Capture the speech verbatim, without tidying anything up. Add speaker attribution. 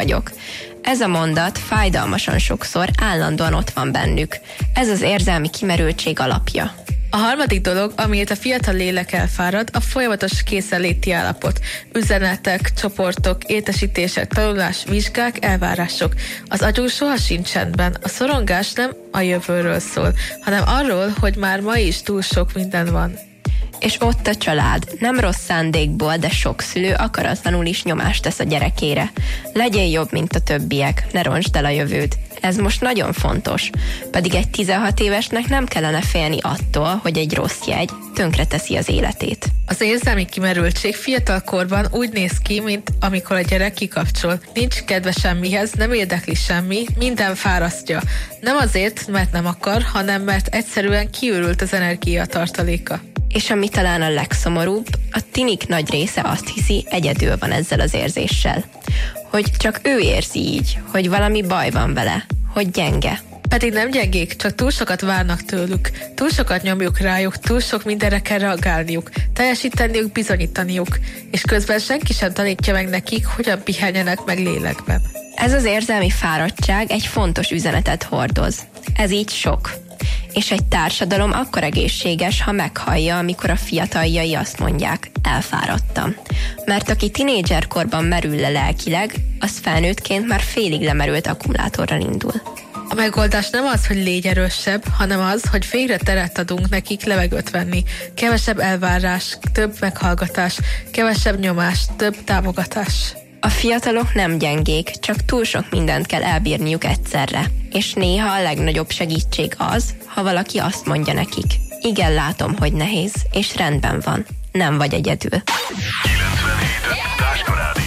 Speaker 1: vagyok. Ez a mondat fájdalmasan sokszor állandóan ott van bennük. Ez az érzelmi kimerültség alapja.
Speaker 2: A harmadik dolog, amiért a fiatal lélek elfárad, a folyamatos készenléti állapot. Üzenetek, csoportok, értesítések, tanulás, vizsgák, elvárások. Az agyunk soha sincs csendben. A szorongás nem a jövőről szól, hanem arról, hogy már ma is túl sok minden van.
Speaker 1: És ott a család. Nem rossz szándékból, de sok szülő akaratlanul is nyomást tesz a gyerekére. Legyél jobb, mint a többiek, ne roncsd el a jövőd. Ez most nagyon fontos. Pedig egy tizenhat évesnek nem kellene félni attól, hogy egy rossz jegy tönkreteszi az életét.
Speaker 2: Az érzelmi kimerültség fiatalkorban úgy néz ki, mint amikor a gyerek kikapcsol. Nincs kedve semmihez, nem érdekli semmi, minden fárasztja. Nem azért, mert nem akar, hanem mert egyszerűen kiürült az energiatartaléka.
Speaker 1: És ami talán a legszomorúbb, a tinik nagy része azt hiszi, egyedül van ezzel az érzéssel. Hogy csak ő érzi így, hogy valami baj van vele, hogy gyenge.
Speaker 2: Pedig nem gyengék, csak túl sokat várnak tőlük. Túl sokat nyomjuk rájuk, túl sok mindenre kell reagálniuk, teljesíteniük, bizonyítaniuk. És közben senki sem tanítja meg nekik, hogyan pihenjenek meg lélekben.
Speaker 1: Ez az érzelmi fáradtság egy fontos üzenetet hordoz. Ez így sok. És egy társadalom akkor egészséges, ha meghallja, amikor a fiataljai azt mondják, elfáradtam. Mert aki tinédzserkorban merül le lelkileg, az felnőttként már félig lemerült akkumulátorral indul.
Speaker 2: A megoldás nem az, hogy légy erősebb, hanem az, hogy végre teret adunk nekik levegőt venni. Kevesebb elvárás, több meghallgatás, kevesebb nyomás, több támogatás.
Speaker 1: A fiatalok nem gyengék, csak túl sok mindent kell elbírniuk egyszerre. És néha a legnagyobb segítség az, ha valaki azt mondja nekik. Igen, látom, hogy nehéz, és rendben van. Nem vagy egyedül.
Speaker 3: kilencvenhét Táska Rádió.